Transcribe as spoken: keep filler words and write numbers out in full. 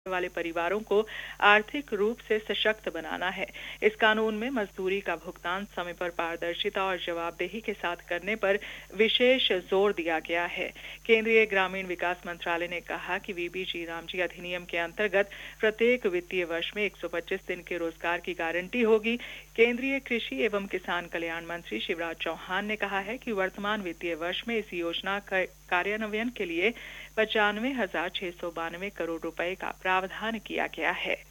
वाले परिवारों को आर्थिक रूप से सशक्त बनाना है। इस कानून में मजदूरी का भुगतान समय पर पारदर्शिता और जवाबदेही के साथ करने पर विशेष जोर दिया गया है। केंद्रीय ग्रामीण विकास मंत्रालय ने कहा कि वीबीजी रामजी अधिनियम के अंतर्गत प्रत्येक वित्तीय वर्ष में एक सौ पच्चीस दिन के रोजगार की गारंटी होगी। केंद्रीय कृषि एवं किसान कल्याण मंत्री शिवराज चौहान ने कहा है कि वर्तमान वित्तीय वर्ष में इस योजना का कार्यान्वयन के लिए पचानवे हजार छह सौ बानवे करोड़ रुपए का प्रावधान किया गया है।